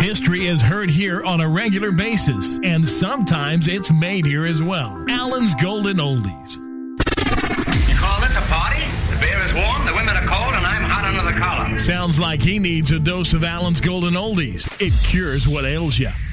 History is heard here on a regular basis, and sometimes it's made here as well. Alan's Golden Oldies. You call this a party? The beer is warm, the women are cold, and I'm hot under the collar. Sounds like he needs a dose of Alan's Golden Oldies. It cures what ails you.